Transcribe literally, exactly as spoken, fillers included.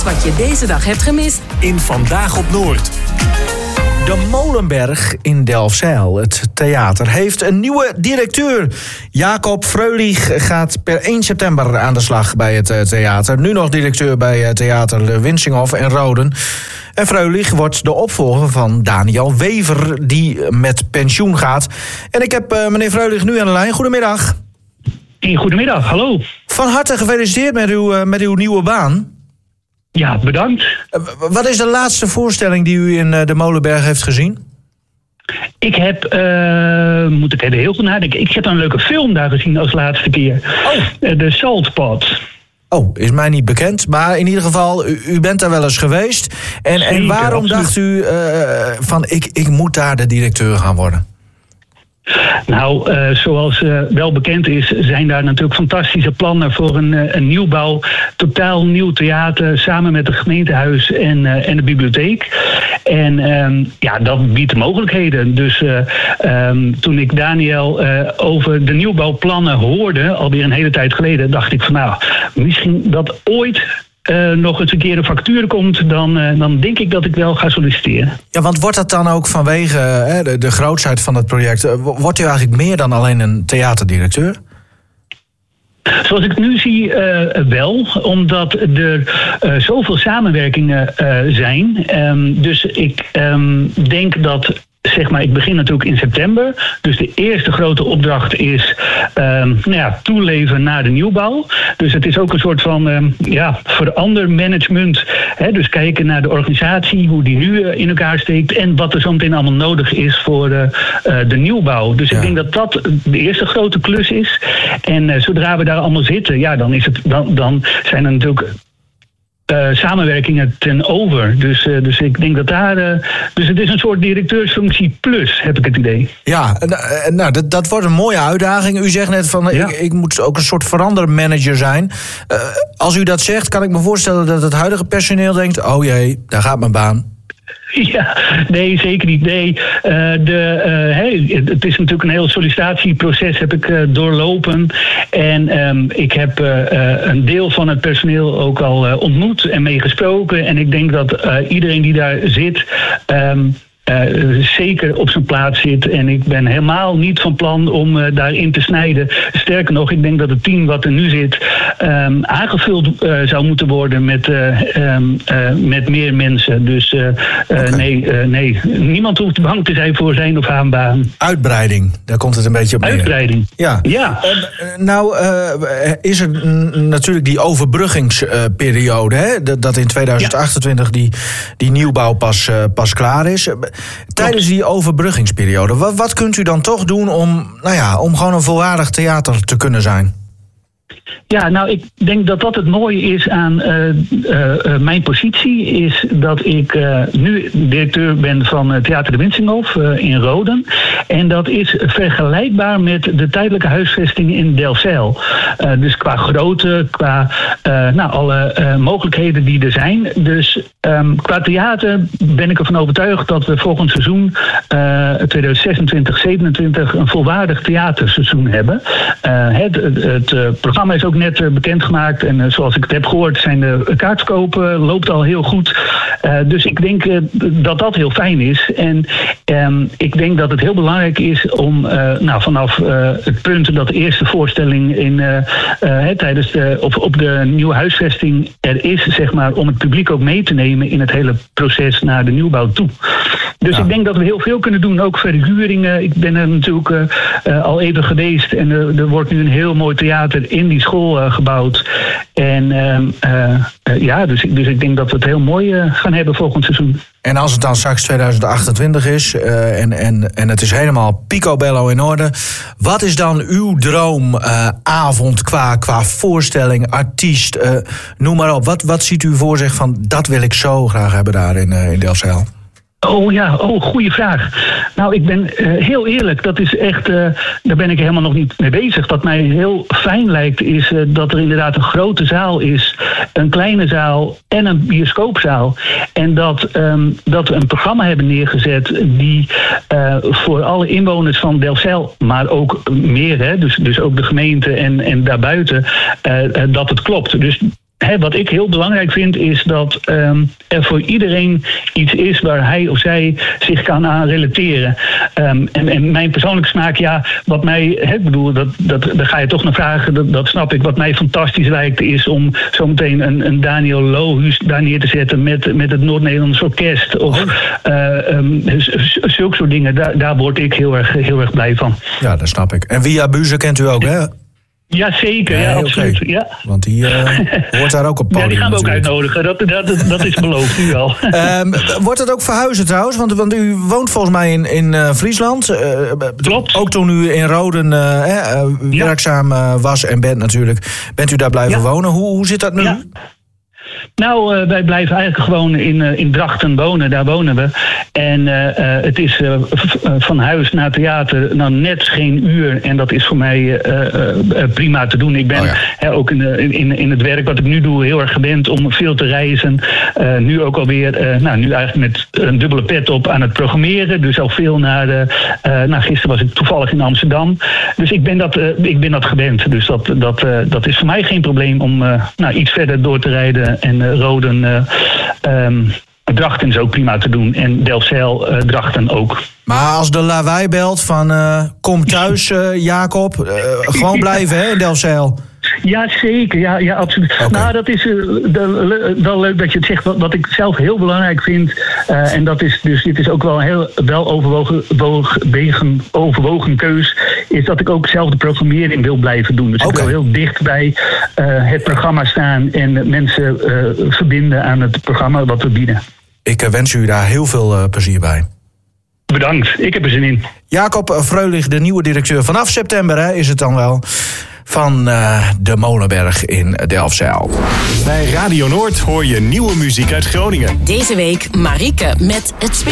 wat je deze dag hebt gemist in Vandaag op Noord. De Molenberg in Delfzijl, het theater, heeft een nieuwe directeur. Jacob Freulich gaat per één september aan de slag bij het theater. Nu nog directeur bij theater Winsinghof en Roden. En Freulich wordt de opvolger van Daniel Wever, die met pensioen gaat. En ik heb uh, meneer Freulich nu aan de lijn. Goedemiddag. Goedemiddag, hallo. Van harte gefeliciteerd met uw, uh, met uw nieuwe baan. Ja, bedankt. Uh, wat is de laatste voorstelling die u in uh, de Molenberg heeft gezien? Ik heb, uh, moet ik even heel goed nadenken, ik heb een leuke film daar gezien als laatste keer. Oh. Uh, de Salt Pot. Oh, is mij niet bekend. Maar in ieder geval, u, u bent daar wel eens geweest. En, Zeker, en waarom absoluut. dacht u uh, van, ik, ik moet daar de directeur gaan worden? Nou, uh, zoals uh, wel bekend is, zijn daar natuurlijk fantastische plannen voor een, uh, een nieuwbouw. Totaal nieuw theater, samen met het gemeentehuis en, uh, en de bibliotheek. En um, ja, dat biedt mogelijkheden. Dus uh, um, toen ik Daniel uh, over de nieuwbouwplannen hoorde, alweer een hele tijd geleden, dacht ik van nou, misschien dat ooit Uh, nog eens een keer een factuur komt, dan, uh, dan denk ik dat ik wel ga solliciteren. Ja, want wordt dat dan ook vanwege uh, de, de grootsheid van het project, uh, wordt u eigenlijk meer dan alleen een theaterdirecteur? Zoals ik het nu zie, uh, wel, omdat er uh, zoveel samenwerkingen uh, zijn. Um, dus ik um, denk dat, zeg maar, ik begin natuurlijk in september. Dus de eerste grote opdracht is um, nou ja, toeleven naar de nieuwbouw. Dus het is ook een soort van um, ja, verandermanagement. Hè? Dus kijken naar de organisatie, hoe die nu uh, in elkaar steekt en wat er zo meteen allemaal nodig is voor uh, uh, de nieuwbouw. Dus ja. Ik denk dat dat de eerste grote klus is. En uh, zodra we daar allemaal zitten, ja, dan, is het, dan, dan zijn er natuurlijk Uh, samenwerkingen ten over. Dus, uh, dus ik denk dat daar Uh, dus het is een soort directeursfunctie plus, heb ik het idee. Ja, uh, nou, dat, dat wordt een mooie uitdaging. U zegt net van, ja. ik, ik moet ook een soort verandermanager zijn. Uh, als u dat zegt, kan ik me voorstellen dat het huidige personeel denkt, oh jee, daar gaat mijn baan. Ja, nee, zeker niet. Nee, uh, de, uh, hey, het is natuurlijk een heel sollicitatieproces heb ik uh, doorlopen. En um, ik heb uh, uh, een deel van het personeel ook al uh, ontmoet en meegesproken. En ik denk dat uh, iedereen die daar zit Um, Uh, zeker op zijn plaats zit. En ik ben helemaal niet van plan om uh, daarin te snijden. Sterker nog, ik denk dat het team wat er nu zit Um, aangevuld uh, zou moeten worden met, uh, um, uh, met meer mensen. Dus uh, okay. uh, nee, uh, nee, niemand hoeft bang te zijn voor zijn of haar baan. Uitbreiding, daar komt het een beetje op neer. Uitbreiding, ja. ja. Uh, nou, uh, is er n- natuurlijk die overbruggingsperiode, hè? Dat, dat in tweeduizend achtentwintig ja. die, die nieuwbouw pas, uh, pas klaar is. Tijdens die overbruggingsperiode, wat, wat kunt u dan toch doen om, nou ja, om gewoon een volwaardig theater te kunnen zijn? Ja, nou, ik denk dat dat het mooie is aan uh, uh, uh, mijn positie, is dat ik uh, nu directeur ben van uh, Theater de Winsinghof uh, in Roden. En dat is vergelijkbaar met de tijdelijke huisvesting in Delfzijl. Uh, dus qua grootte, qua uh, nou, alle uh, mogelijkheden die er zijn. Dus um, qua theater ben ik ervan overtuigd dat we volgend seizoen uh, tweeduizend zesentwintig zevenentwintig een volwaardig theaterseizoen hebben. Uh, het het, het uh, programma is ook net uh, bekendgemaakt. En uh, zoals ik het heb gehoord zijn de kaartverkopen uh, loopt al heel goed. Uh, dus ik denk uh, dat dat heel fijn is. En um, ik denk dat het heel belangrijk is om uh, nou, vanaf uh, het punt dat de eerste voorstelling in, uh, uh, he, tijdens de, op, op de nieuwe huisvesting er is, zeg maar, om het publiek ook mee te nemen in het hele proces naar de nieuwbouw toe. Dus ja. ik denk dat we heel veel kunnen doen, ook verhuringen. Ik ben er natuurlijk uh, uh, al even geweest en uh, er wordt nu een heel mooi theater in die school uh, gebouwd. En uh, uh, uh, ja, dus, dus ik denk dat we het heel mooi uh, gaan hebben volgend seizoen. En als het dan straks tweeduizend achtentwintig is uh, en, en, en het is helemaal picobello in orde, wat is dan uw droomavond uh, qua, qua voorstelling, artiest, uh, noem maar op. Wat, wat ziet u voor zich van, dat wil ik zo graag hebben daar in, uh, in Delfzijl? Oh ja, oh, goede vraag. Nou, ik ben uh, heel eerlijk, dat is echt, uh, daar ben ik helemaal nog niet mee bezig. Wat mij heel fijn lijkt is uh, dat er inderdaad een grote zaal is, een kleine zaal en een bioscoopzaal. En dat, um, dat we een programma hebben neergezet die uh, voor alle inwoners van Delfzijl, maar ook meer, hè, dus, dus ook de gemeente en, en daarbuiten, uh, uh, dat het klopt. Dus He, wat ik heel belangrijk vind is dat um, er voor iedereen iets is waar hij of zij zich kan aan relateren. Um, en, en mijn persoonlijke smaak, ja, wat mij, he, ik bedoel, dat, dat, daar ga je toch naar vragen, dat, dat snap ik. Wat mij fantastisch lijkt is om zometeen een, een Daniel Lohuus daar neer te zetten met, met het Noord-Nederlands Orkest. Of uh, um, zulke soort dingen, daar, daar word ik heel erg, heel erg blij van. Ja, dat snap ik. En Via Buze kent u ook, hè? Ja, zeker. Nee, ja, absoluut. Okay. Ja. Want die uh, hoort daar ook op podium. Ja, die gaan we ook natuurlijk uitnodigen. Dat, dat, dat is beloofd nu al. um, wordt het ook verhuizen trouwens? Want, want u woont volgens mij in, in uh, Friesland. Uh, Klopt. Ook toen u in Roden uh, uh, ja. werkzaam uh, was en bent natuurlijk. Bent u daar blijven ja. wonen? Hoe, hoe zit dat nu? Ja. Nou, uh, wij blijven eigenlijk gewoon in, uh, in Drachten wonen. Daar wonen we. En uh, uh, het is uh, v- van huis naar theater nou net geen uur. En dat is voor mij uh, uh, prima te doen. Ik ben oh ja. hè, ook in, uh, in, in het werk wat ik nu doe heel erg gewend om veel te reizen. Uh, nu ook alweer, uh, nou nu eigenlijk met een dubbele pet op aan het programmeren. Dus al veel naar, uh, uh, nou gisteren was ik toevallig in Amsterdam. Dus ik ben dat, uh, ik ben dat gewend. Dus dat, dat, uh, dat is voor mij geen probleem om uh, nou, iets verder door te rijden. En uh, Roden, uh, um, Drachten is ook prima te doen. En Delfzijl, uh, Drachten ook. Maar als de lawaai belt van uh, kom thuis, uh, Jacob, uh, gewoon blijven hè, in Delfzijl. Ja, zeker. Ja, ja absoluut. Okay. Nou, dat is uh, de, wel leuk dat je het zegt. Wat, wat ik zelf heel belangrijk vind, uh, en dat is dus, dit is ook wel een heel wel overwogen, overwogen, overwogen keus, is dat ik ook zelf de programmering wil blijven doen. Dus okay. ik wil heel dicht bij uh, het programma staan en mensen uh, verbinden aan het programma wat we bieden. Ik uh, wens u daar heel veel uh, plezier bij. Bedankt, ik heb er zin in. Jacob Freulich, de nieuwe directeur. Vanaf september hè, is het dan wel. Van uh, de Molenberg in Delfzijl. Bij Radio Noord hoor je nieuwe muziek uit Groningen. Deze week Marieke met het